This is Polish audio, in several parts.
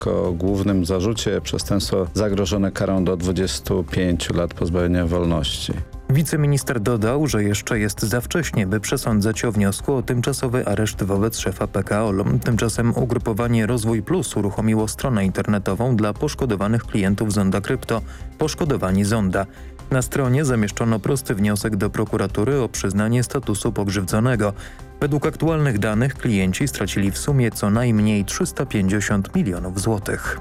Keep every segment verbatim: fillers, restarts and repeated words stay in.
o głównym zarzucie przestępstwo zagrożone karą do dwudziestu pięciu lat pozbawienia wolności. Wiceminister dodał, że jeszcze jest za wcześnie, by przesądzać o wniosku o tymczasowy areszt wobec szefa P K O L. Tymczasem ugrupowanie Rozwój Plus uruchomiło stronę internetową dla poszkodowanych klientów Zonda Krypto, Poszkodowani Zonda. Na stronie zamieszczono prosty wniosek do prokuratury o przyznanie statusu pokrzywdzonego. Według aktualnych danych klienci stracili w sumie co najmniej trzysta pięćdziesiąt milionów złotych.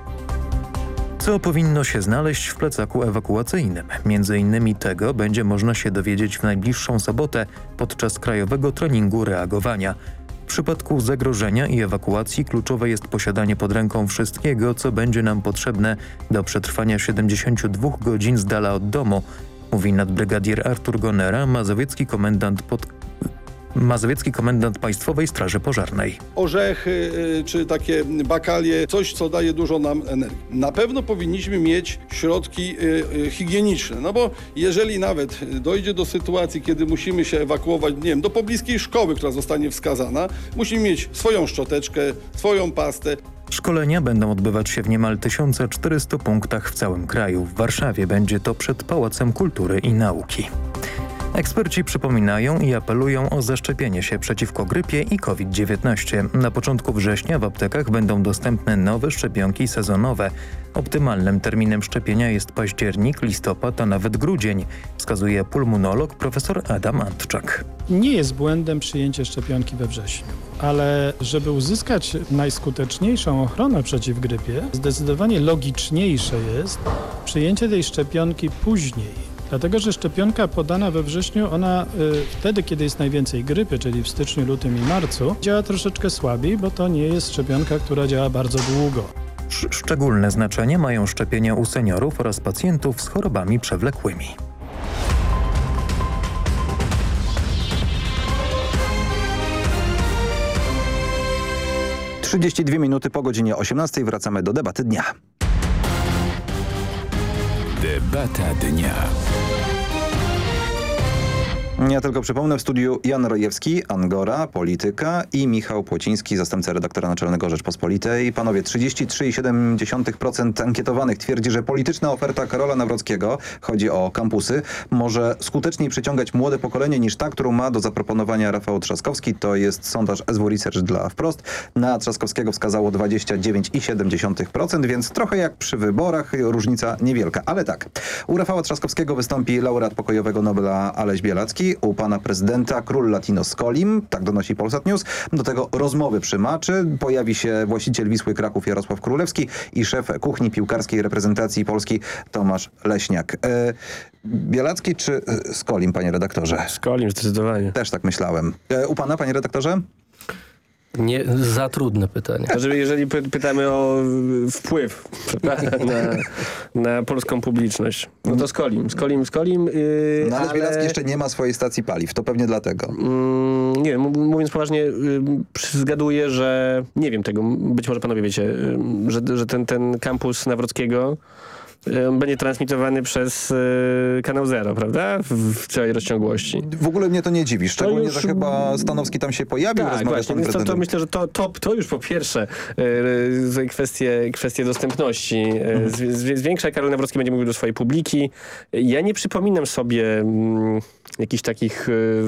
Co powinno się znaleźć w plecaku ewakuacyjnym? Między innymi tego będzie można się dowiedzieć w najbliższą sobotę podczas krajowego treningu reagowania. W przypadku zagrożenia i ewakuacji kluczowe jest posiadanie pod ręką wszystkiego, co będzie nam potrzebne do przetrwania siedemdziesięciu dwóch godzin z dala od domu, mówi nadbrygadier Artur Gonera, mazowiecki komendant pod Mazowiecki komendant Państwowej Straży Pożarnej. Orzechy czy takie bakalie, coś co daje dużo nam energii. Na pewno powinniśmy mieć środki higieniczne, no bo jeżeli nawet dojdzie do sytuacji, kiedy musimy się ewakuować, nie wiem, do pobliskiej szkoły, która zostanie wskazana, musimy mieć swoją szczoteczkę, swoją pastę. Szkolenia będą odbywać się w niemal tysiąc czterystu punktach w całym kraju. W Warszawie będzie to przed Pałacem Kultury i Nauki. Eksperci przypominają i apelują o zaszczepienie się przeciwko grypie i COVID dziewiętnaście. Na początku września w aptekach będą dostępne nowe szczepionki sezonowe. Optymalnym terminem szczepienia jest październik, listopad, a nawet grudzień, wskazuje pulmonolog profesor Adam Antczak. Nie jest błędem przyjęcie szczepionki we wrześniu, ale żeby uzyskać najskuteczniejszą ochronę przeciw grypie, zdecydowanie logiczniejsze jest przyjęcie tej szczepionki później. Dlatego, że szczepionka podana we wrześniu, ona y, wtedy, kiedy jest najwięcej grypy, czyli w styczniu, lutym i marcu, działa troszeczkę słabiej, bo to nie jest szczepionka, która działa bardzo długo. Sz- szczególne znaczenie mają szczepienia u seniorów oraz pacjentów z chorobami przewlekłymi. trzydzieści dwie minuty po godzinie osiemnastej wracamy do debaty dnia. Debata dnia. Ja tylko przypomnę, w studiu Jan Rojewski, Angora, Polityka i Michał Płociński, zastępca redaktora naczelnego Rzeczpospolitej. Panowie, trzydzieści trzy przecinek siedem procent ankietowanych twierdzi, że polityczna oferta Karola Nawrockiego, chodzi o kampusy, może skuteczniej przyciągać młode pokolenie niż ta, którą ma do zaproponowania Rafał Trzaskowski. To jest sondaż S W Research dla Wprost. Na Trzaskowskiego wskazało dwadzieścia dziewięć przecinek siedem procent, więc trochę jak przy wyborach, różnica niewielka. Ale tak, u Rafała Trzaskowskiego wystąpi laureat pokojowego Nobla Aleś Bielacki, u pana prezydenta król Latino Skolim, tak donosi Polsat News. Do tego rozmowy przy maczy. Pojawi się właściciel Wisły Kraków Jarosław Królewski i szef kuchni piłkarskiej reprezentacji Polski Tomasz Leśniak. E, Bielacki czy Skolim, panie redaktorze? Skolim, zdecydowanie. Też tak myślałem. E, u pana, panie redaktorze? Nie, za trudne pytanie. Znaczy, jeżeli py pytamy o wpływ na, na polską publiczność, no to Skolim, Skolim, Skolim. Yy, no ale, ale Bielacki jeszcze nie ma swojej stacji paliw, to pewnie dlatego. Mm, nie wiem, mówiąc poważnie, yy, zgaduję, że nie wiem tego, być może panowie wiecie, yy, że, że ten, ten kampus Nawrockiego on będzie transmitowany przez y, kanał Zero, prawda? W, w całej rozciągłości. W ogóle mnie to nie dziwi, szczególnie, już... że chyba Stanowski tam się pojawił. Tak, właśnie, więc to, to myślę, że to, to, to już po pierwsze y, kwestie, kwestie dostępności. Mhm. Z, z, zwiększa, Karol Nawrocki będzie mówił do swojej publiki. Ja nie przypominam sobie mm, jakichś takich... Y,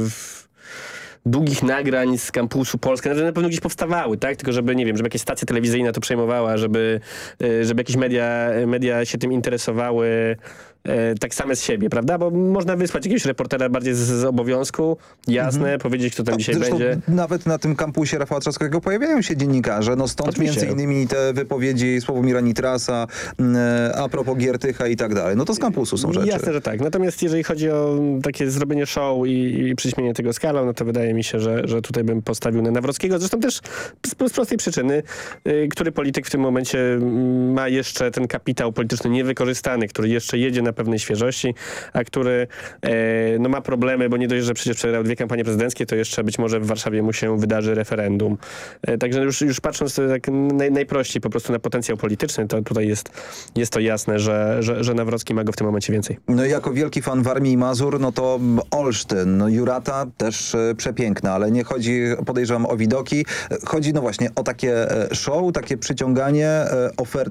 długich nagrań z kampusu Polska, na pewno gdzieś powstawały, tak? Tylko żeby, nie wiem, żeby jakaś stacja telewizyjna to przejmowała, żeby, żeby jakieś media, media się tym interesowały e, tak same z siebie, prawda? Bo można wysłać jakiegoś reportera bardziej z, z obowiązku, jasne, mhm. powiedzieć, kto tam no, dzisiaj zresztą będzie. Nawet na tym kampusie Rafała Trzaskowskiego pojawiają się dziennikarze, no stąd Oczywiście. między innymi te wypowiedzi Sławomira Nitrasa, e, a propos Giertycha i tak dalej. No to z kampusu są rzeczy. Jasne, że tak. Natomiast jeżeli chodzi o takie zrobienie show i, i przyćmienie tego skalą, no to wydaje mi się, że, że tutaj bym postawił na Nawrockiego. Zresztą też z, z prostej przyczyny, y, który polityk w tym momencie ma jeszcze ten kapitał polityczny niewykorzystany, który jeszcze jedzie na na pewnej świeżości, a który e, no, ma problemy, bo nie dość, że przecież przegrał dwie kampanie prezydenckie, to jeszcze być może w Warszawie mu się wydarzy referendum. E, także już, już patrząc tak naj, najprościej po prostu na potencjał polityczny, to tutaj jest, jest to jasne, że, że, że Nawrocki ma go w tym momencie więcej. No i jako wielki fan Warmii i Mazur, no to Olsztyn, no Jurata też e, przepiękna, ale nie chodzi, podejrzewam, o widoki. Chodzi no właśnie o takie e, show, takie przyciąganie e, oferty